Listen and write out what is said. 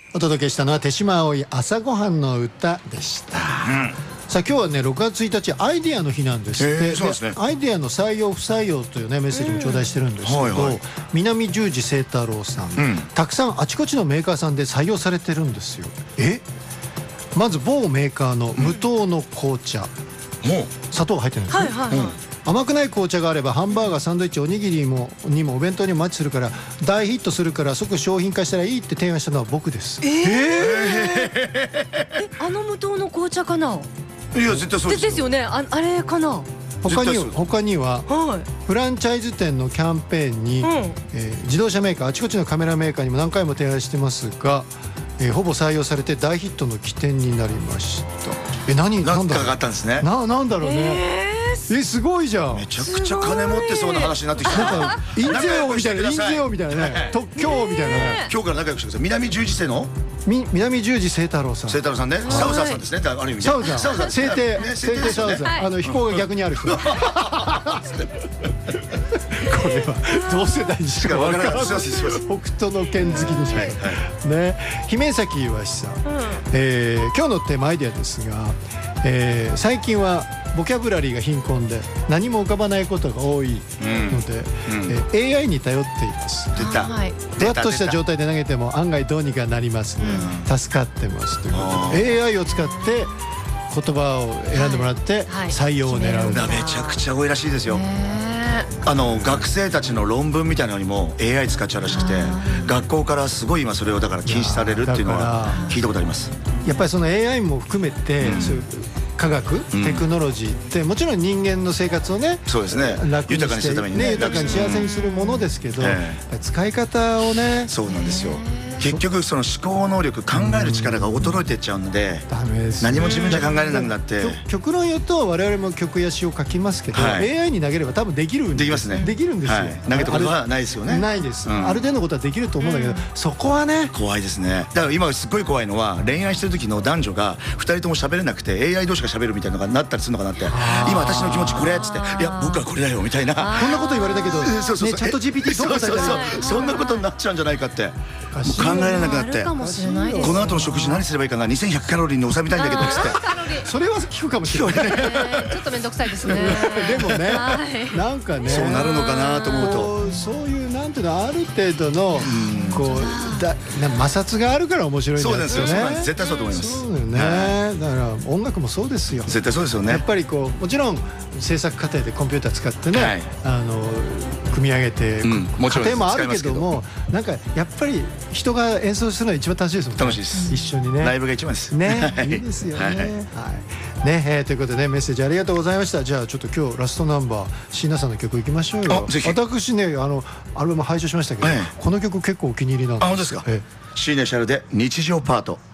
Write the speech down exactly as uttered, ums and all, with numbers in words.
お届けしたのは手島葵朝ごはんの歌でした、うん、さあ今日はねろくがつついたちアイディアの日なんですって。そうですね、アイディアの採用不採用というねメッセージも頂戴してるんですけど、うんはいはい、南十字清太郎さん、うん、たくさんあちこちのメーカーさんで採用されてるんですよ。えまず某メーカーの無糖の紅茶、うん、砂糖が入ってるんですね、はいはいはい、うん、甘くない紅茶があればハンバーガーサンドイッチおにぎりもにもお弁当にもマッチするから大ヒットするから即商品化したらいいって提案したのは僕です。えー、 えあの無糖の紅茶かな。 いや絶対そうですよ。 ですよね。 あ, あれかな。 他に他には、はい、フランチャイズ店のキャンペーンに、うんえー、自動車メーカーあちこちのカメラメーカーにも何回も提案してますが、えー、ほぼ採用されて大ヒットの起点になりました。え何なんだろう。かかったんですね。 ななんだろうね。えーえすごいじゃん。 めちゃくちゃ金持ってそうな話になってきた。 なんか印税王みたいな印税王みたいなね特許みたいなね。 今日から仲良くしてください。南十字星のみ南十字清太郎さん。 清太郎さんね。サウザーさんですね。ある意味サウザー制定制定サウザーあの飛行が逆にある人。これは同世代にしか分からない。北斗の拳好きでしょね。姫崎岩志さん、えー、今日のテーマアイデアですが、えー、最近はボキャブラリーが貧困で何も浮かばないことが多いので、うんうんえー、エーアイ に頼っています。 出た。 ふわっとした状態で投げても案外どうにかなりますね、うん、助かってますということで エーアイ を使って言葉を選んでもらって採用を狙う、 はいはい、めちゃくちゃ多いらしいですよ。あの学生たちの論文みたいなのにも エーアイ 使っちゃうらしくて学校からすごい今それをだから禁止されるっていうのは聞いたことあります。 やっぱりその エーアイ も含めて、うん、そういう科学、うん、テクノロジーってもちろん人間の生活をねそうですね楽にして豊かにするためにね豊かに幸せにするものですけど、うんえー、使い方をねそうなんですよ。結局その思考能力考える力が衰えていっちゃうので、うん、何も自分じゃ考えれなくなって極論言うと我々も曲や詩を書きますけど、はい、エーアイ に投げれば多分できるんです。 できますね。 できるんですよ、はい、 投げたことはないですよね。 ないです、うん、ある程度のことはできると思うんだけど、うん、そこはね怖いですね。だから今すっごい怖いのは恋愛してる時の男女がふたりとも喋れなくて エーアイ 同士が喋るみたいなのがなったりするのかなって。今私の気持ちこれっつっていや僕はこれだよみたいなこんなこと言われたけどチャット ジーピーティー どう答えたらいいのそんなことになっちゃうんじゃないかってもう考えられなくなってこの後の食事何すればいいかなにせんひゃくカロリーに抑めたいんだけどっつってそれは聞くかもしれない。 ちょっと面倒くさいですね。 でもねなんかねそうなるのかなと思うとそういうなんていうのある程度のこうだ摩擦があるから面白いんですよね。 そうなんですよ。絶対そうと思います。 そうだよね。だから音楽もそうですよ。 絶対そうですよね。 やっぱりこうもちろん制作過程でコンピューター使ってねあの組み上げて過程もあるけどもなんかやっぱり人が演奏するのが一番楽しいですもんね。 楽しいです。 一緒にねライブが一番ですね。いいですよね。はいねえということでメッセージありがとうございました。じゃあちょっと今日ラストナンバー椎名さんの曲いきましょうよ。私ねあのアルバム拝聴しましたけどこの曲結構お気に入りなんです。 あ本当ですか。椎名シャルで日常パート。